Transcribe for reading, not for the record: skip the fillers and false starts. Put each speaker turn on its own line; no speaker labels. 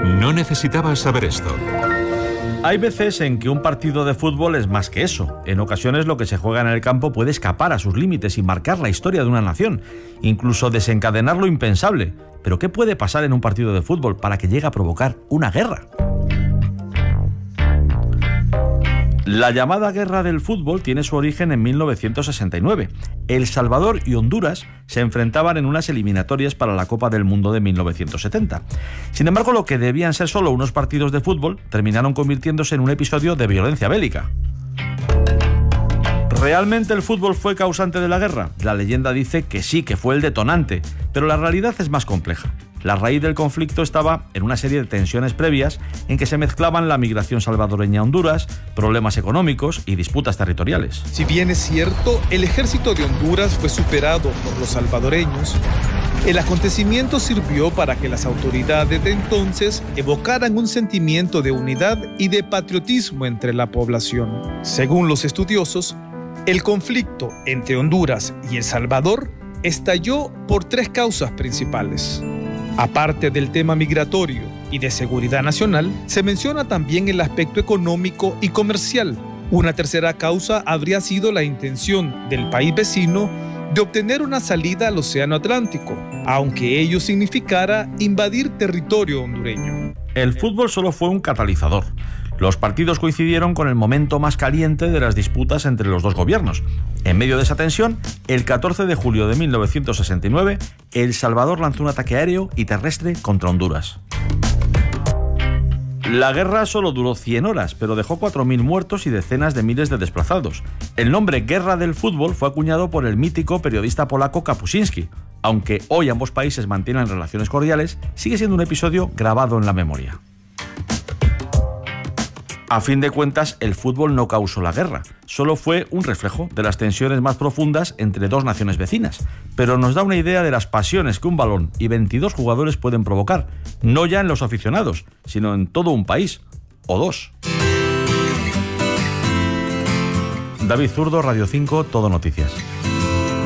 No necesitabas saber esto.
Hay veces en que un partido de fútbol es más que eso. En ocasiones lo que se juega en el campo puede escapar a sus límites y marcar la historia de una nación, incluso desencadenar lo impensable. Pero ¿qué puede pasar en un partido de fútbol para que llegue a provocar una guerra? La llamada guerra del fútbol tiene su origen en 1969. El Salvador y Honduras se enfrentaban en unas eliminatorias para la Copa del Mundo de 1970. Sin embargo, lo que debían ser solo unos partidos de fútbol terminaron convirtiéndose en un episodio de violencia bélica. ¿Realmente el fútbol fue causante de la guerra? La leyenda dice que sí, que fue el detonante, pero la realidad es más compleja. La raíz del conflicto estaba en una serie de tensiones previas en que se mezclaban la migración salvadoreña a Honduras, problemas económicos y disputas territoriales.
Si bien es cierto, el ejército de Honduras fue superado por los salvadoreños, el acontecimiento sirvió para que las autoridades de entonces evocaran un sentimiento de unidad y de patriotismo entre la población. Según los estudiosos, el conflicto entre Honduras y El Salvador estalló por 3 causas principales. Aparte del tema migratorio y de seguridad nacional, se menciona también el aspecto económico y comercial. Una tercera causa habría sido la intención del país vecino de obtener una salida al Océano Atlántico, aunque ello significara invadir territorio hondureño.
El fútbol solo fue un catalizador. Los partidos coincidieron con el momento más caliente de las disputas entre los dos gobiernos. En medio de esa tensión, el 14 de julio de 1969, El Salvador lanzó un ataque aéreo y terrestre contra Honduras. La guerra solo duró 100 horas, pero dejó 4.000 muertos y decenas de miles de desplazados. El nombre Guerra del Fútbol fue acuñado por el mítico periodista polaco Kapuscinski. Aunque hoy ambos países mantienen relaciones cordiales, sigue siendo un episodio grabado en la memoria. A fin de cuentas, el fútbol no causó la guerra, solo fue un reflejo de las tensiones más profundas entre dos naciones vecinas, pero nos da una idea de las pasiones que un balón y 22 jugadores pueden provocar, no ya en los aficionados, sino en todo un país, o dos. David Zurdo, Radio 5, Todo Noticias.